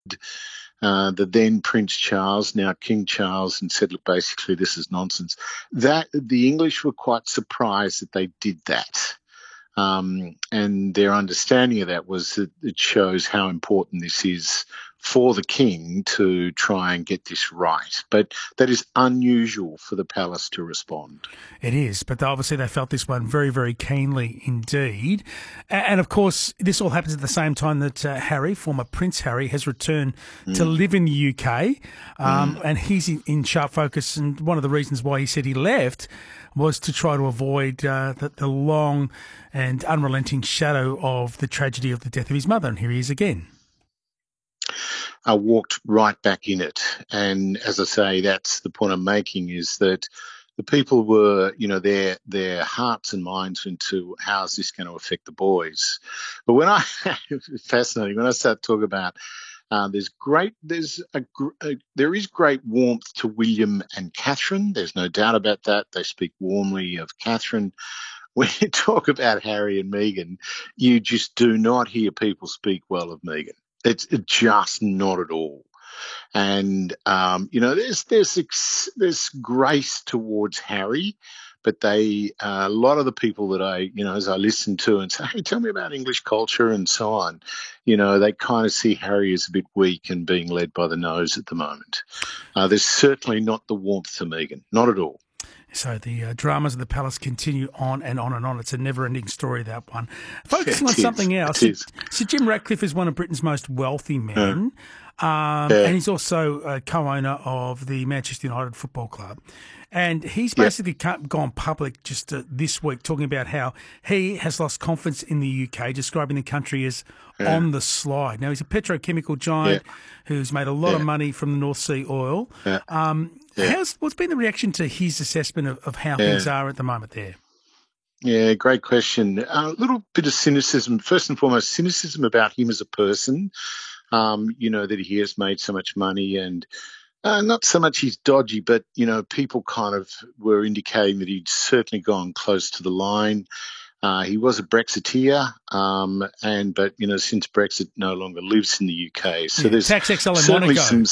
the then Prince Charles, now King Charles, and said, look, basically, this is nonsense. That the English were quite surprised that they did that. And their understanding of that was that it shows how important this is for the king to try and get this right. But that is unusual for the palace to respond. It is, but obviously they felt this one very, very keenly indeed. And of course, this all happens at the same time that Harry, former Prince Harry, has returned to Mm. live in the UK, Mm. and he's in sharp focus. And one of the reasons why he said he left was to try to avoid the long and unrelenting shadow of the tragedy of the death of his mother. And here he is again. I walked right back in it. And as I say, that's the point I'm making, is that the people were, their hearts and minds went to how is this going to affect the boys. But when I, fascinating, when I start talking about there is great warmth to William and Catherine. There's no doubt about that. They speak warmly of Catherine. When you talk about Harry and Meghan, you just do not hear people speak well of Meghan. It's just not at all. And there's grace towards Harry, but a lot of the people that as I listen to and say, hey, tell me about English culture and so on, they kind of see Harry as a bit weak and being led by the nose at the moment. There's certainly not the warmth to Meghan, not at all. So the dramas of the palace continue on and on and on. It's a never-ending story, that one. Focusing on It is. something else, It is. so Jim Ratcliffe is one of Britain's most wealthy Uh, men, yeah. and he's also a co-owner of the Manchester United Football Club. And he's Yeah. basically gone public just this week talking about how he has lost confidence in the UK, describing the country as Yeah. on the slide. Now, he's a petrochemical Yeah. giant who's made a lot of Yeah. money from the North Sea oil. Yeah. Yeah. What's been the reaction to his assessment of how Yeah. things are at the moment there? Yeah, great question. A little bit of cynicism, first and foremost, cynicism about him as a person, that he has made so much money and not so much he's dodgy, but, people kind of were indicating that he'd certainly gone close to the line. He was a Brexiteer, but since Brexit no longer lives in the UK. So Yeah, there's tax exile in certainly Monaco.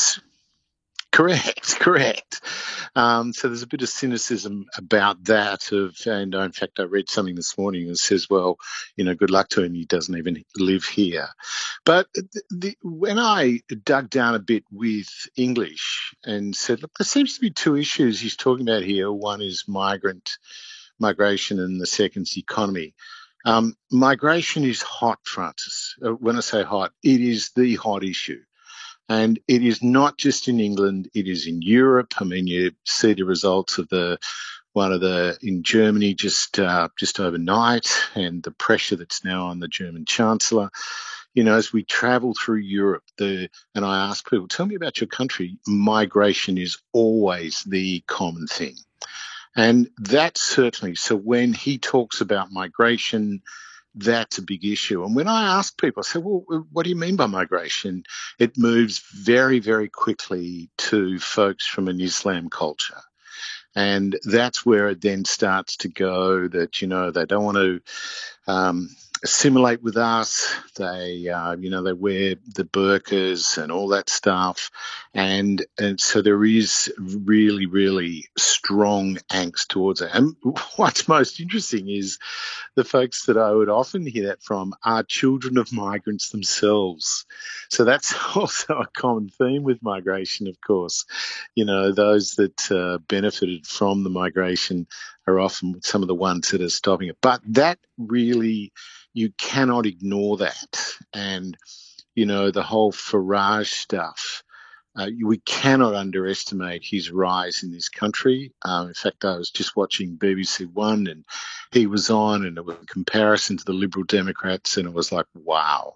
Correct. So there's a bit of cynicism about that. And in fact, I read something this morning that says, well, good luck to him. He doesn't even live here. But when I dug down a bit with English and said, look, there seems to be two issues he's talking about here. One is migration, and the second's economy. Migration is hot, Francis. When I say hot, it is the hot issue. And it is not just in England, it is in Europe. I mean, you see the results of in Germany just overnight, and the pressure that's now on the German Chancellor. As we travel through Europe, and I ask people, tell me about your country, migration is always the common thing. And that's certainly, so when he talks about migration, that's a big issue. And when I ask people, I say, well, what do you mean by migration? It moves very, very quickly to folks from an Islam culture. And that's where it then starts to go that, they don't want to assimilate with us. They wear the burqas and all that stuff. And so there is really, really strong angst towards it. And what's most interesting is the folks that I would often hear that from are children of migrants themselves. So that's also a common theme with migration, of course. Those that benefited from the migration are often some of the ones that are stopping it. But that really, you cannot ignore that. And, the whole Farage stuff, we cannot underestimate his rise in this country. In fact, I was just watching BBC One and he was on, and it was a comparison to the Liberal Democrats, and it was like, wow.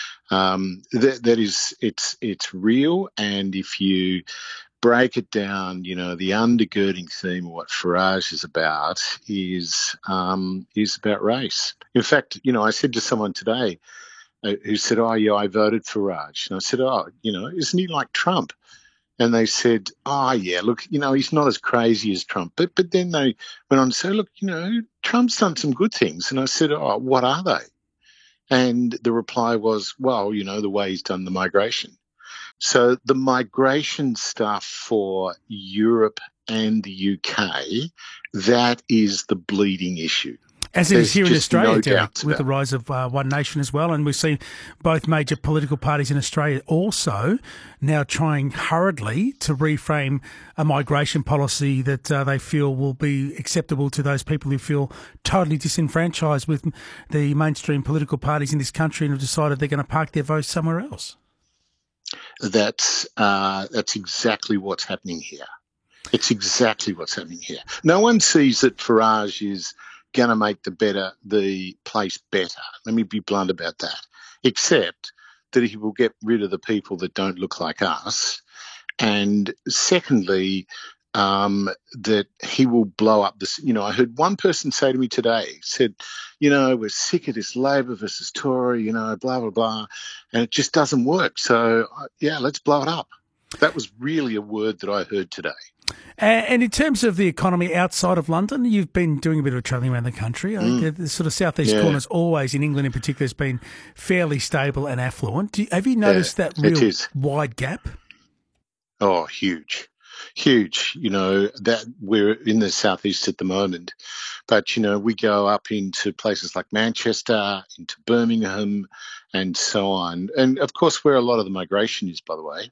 It's real. And if you break it down, the undergirding theme of what Farage is about race. In fact, I said to someone today who said, oh, yeah, I voted for Farage. And I said, oh, isn't he like Trump? And they said, oh, yeah, look, he's not as crazy as Trump. But then they went on to say, look, Trump's done some good things. And I said, oh, what are they? And the reply was, well, the way he's done the migration. So the migration stuff for Europe and the UK, that is the bleeding issue. As it is here in Australia, Derek, with the it. rise of One Nation as well. And we've seen both major political parties in Australia also now trying hurriedly to reframe a migration policy that they feel will be acceptable to those people who feel totally disenfranchised with the mainstream political parties in this country and have decided they're going to park their votes somewhere else. That's exactly what's happening here. It's exactly what's happening here. No one sees that Farage is going to make the place better. Let me be blunt about that. Except that he will get rid of the people that don't look like us, and secondly, that he will blow up this. I heard one person say to me today, said, we're sick of this Labor versus Tory, blah blah blah, and it just doesn't work. So let's blow it up. That was really a word that I heard today. And in terms of the economy outside of London, you've been doing a bit of travelling around the country. The sort of southeast corners, always in England in particular, has been fairly stable and affluent. Have you noticed that real wide gap? Oh, huge. That we're in the southeast at the moment. But, we go up into places like Manchester, into Birmingham, and so on. And, of course, where a lot of the migration is, by the way.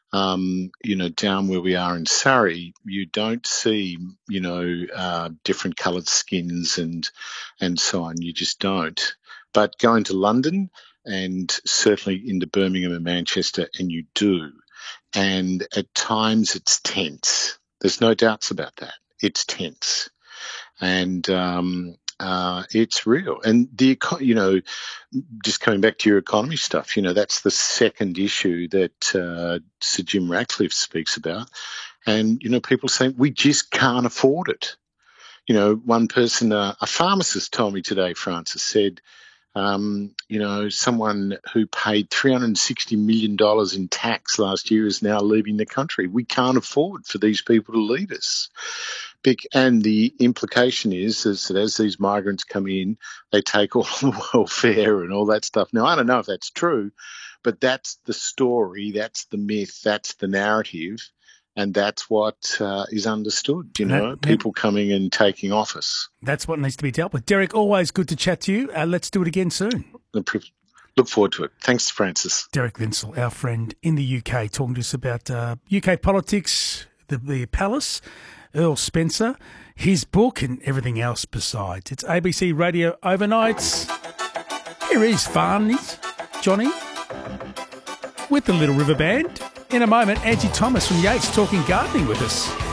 Down where we are in Surrey, you don't see, different coloured skins and so on. You just don't. But going to London and certainly into Birmingham and Manchester, and you do. And at times it's tense. There's no doubts about that. It's tense. And it's real. And just coming back to your economy stuff, that's the second issue that Sir Jim Ratcliffe speaks about. And, people saying we just can't afford it. One person, a pharmacist told me today, Francis, said, someone who paid $360 million in tax last year is now leaving the country. We can't afford for these people to leave us. And the implication is that as these migrants come in, they take all the welfare and all that stuff. Now, I don't know if that's true, but that's the story, that's the myth, that's the narrative, and that's what is understood, people coming and taking office. That's what needs to be dealt with. Derek, always good to chat to you. Let's do it again soon. Look forward to it. Thanks, Francis. Derek Vinsel, our friend in the UK, talking to us about UK politics, the palace, Earl Spencer, his book and everything else besides. It's ABC Radio Overnights. Here is Farney's Johnny with the Little River Band. In a moment, Angie Thomas from Yates talking gardening with us.